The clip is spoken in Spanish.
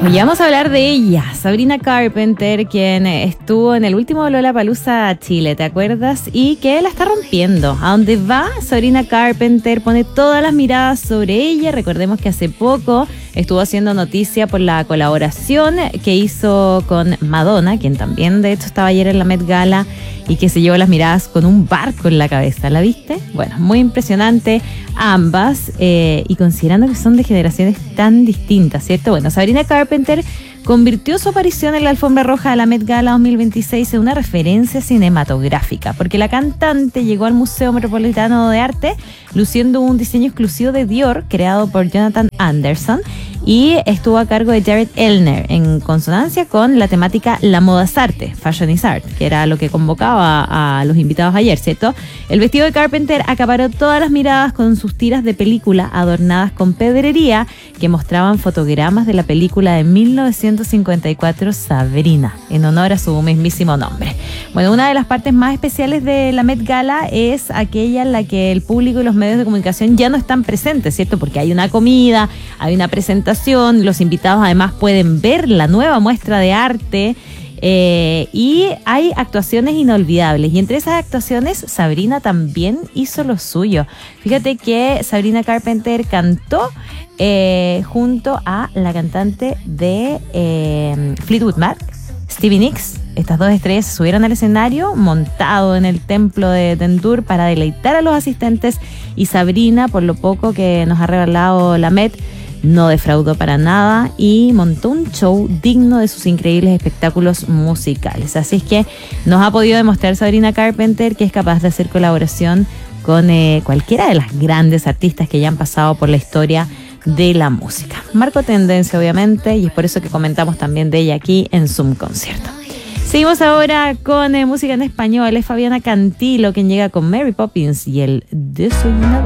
Hoy vamos a hablar de ella, Sabrina Carpenter, quien estuvo en el último Lollapalooza Chile, ¿te acuerdas? Y que la está rompiendo. A donde va, Sabrina Carpenter pone todas las miradas sobre ella. Recordemos que hace poco estuvo haciendo noticia por la colaboración que hizo con Madonna, quien también de hecho estaba ayer en la Met Gala y que se llevó las miradas con un barco en la cabeza. ¿La viste? Bueno, muy impresionante ambas, y considerando que son de generaciones tan distintas, ¿cierto? Bueno, Sabrina Carpenter convirtió su aparición en la alfombra roja de la Met Gala 2026 en una referencia cinematográfica, porque la cantante llegó al Museo Metropolitano de Arte luciendo un diseño exclusivo de Dior creado por Jonathan Anderson y estuvo a cargo de Jared Elner, en consonancia con la temática La moda es arte, Fashion is Art, que era lo que convocaba a los invitados ayer, ¿cierto? El vestido de Carpenter acaparó todas las miradas con sus tiras de película adornadas con pedrería que mostraban fotogramas de la película de 1954 Sabrina, en honor a su mismísimo nombre. Bueno, una de las partes más especiales de la Met Gala es aquella en la que el público y los medios de comunicación ya no están presentes, ¿cierto? Porque hay una comida, hay una presentación, los invitados además pueden ver la nueva muestra de arte, y hay actuaciones inolvidables, y entre esas actuaciones Sabrina también hizo lo suyo. Fíjate que Sabrina Carpenter cantó junto a la cantante de Fleetwood Mac, Stevie Nicks. Estas dos estrellas se subieron al escenario montado en el templo de Dendur para deleitar a los asistentes, y Sabrina, por lo poco que nos ha revelado la Met, no defraudó para nada y montó un show digno de sus increíbles espectáculos musicales. Así es que nos ha podido demostrar Sabrina Carpenter que es capaz de hacer colaboración con cualquiera de las grandes artistas que ya han pasado por la historia de la música. Marcó tendencia, obviamente, y es por eso que comentamos también de ella aquí en Zoom Concierto. Seguimos ahora con música en español. Es Fabiana Cantilo quien llega con Mary Poppins y el Desollinador.